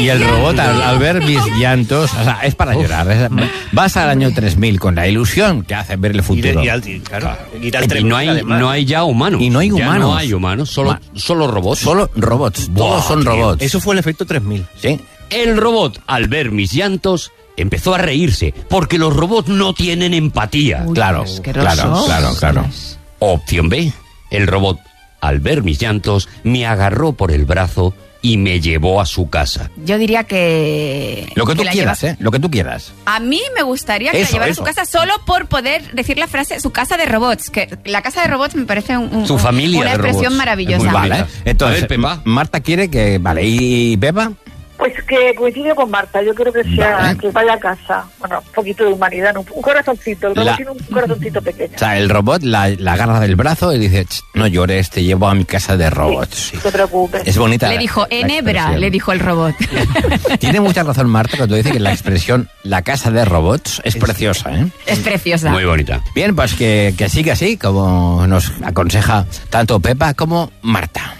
Y el robot, al ver mis llantos, o sea, es para llorar. Vas al año 3000 con la ilusión que hace ver el futuro. Y no hay ya humanos. Y no hay humanos. Ya no hay humanos, solo robots. Solo robots. Todos son robots. Eso fue el efecto 3000. Sí. El robot, al ver mis llantos, empezó a reírse, porque los robots no tienen empatía. Uy, Claro. Opción B. El robot, al ver mis llantos, me agarró por el brazo y me llevó a su casa. Yo diría que... Lo que tú la quieras, lleva- Lo que tú quieras. A mí me gustaría que la Eso, llevara a eso. su casa solo por poder decir la frase su casa de robots. Que la casa de robots me parece Su familia una de expresión robots. maravillosa. Es muy Vale. Entonces, A ver, Pepa. Marta quiere que... Vale, ¿y Pepa? Pues que coincide con Marta, yo creo que sea Vale. que vaya a casa. Bueno, un poquito de humanidad, ¿no? Un corazoncito, el robot tiene un corazoncito pequeño. O sea, el robot la agarra del brazo y dice, no llores, te llevo a mi casa de robots. No te preocupes. Es bonita. Le dijo, la enhebra, expresión. le dijo el robot. Tiene mucha razón Marta cuando dice que la expresión la casa de robots es preciosa, ¿eh? Es preciosa. Muy bonita. Bien, pues que siga así, como nos aconseja tanto Pepa como Marta.